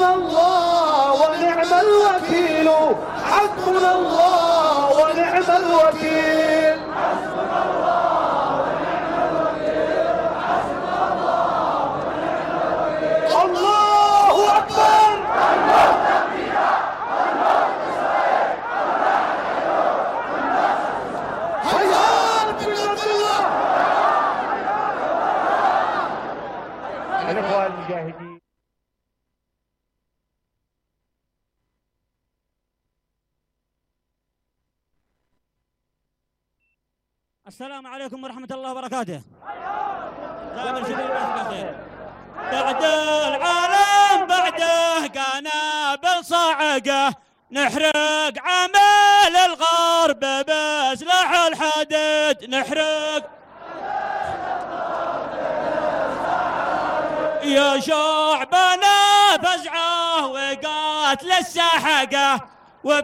حسبنا الله ونعم الوكيل حسبنا الله ونعم الوكيل حسبنا الله ونعم الوكيل حسبنا الله ونعم الوكيل الله أكبر الله تكبير الله تسبيح الله حياك بسم الله. الإخوة المجاهدين السلام عليكم ورحمة الله وبركاته. بعد العالم بعده قنابل صاعقة نحرق عمل الغرب بسلاح الحديد نحرق يا شعبنا فزعه وقاتل الساحقة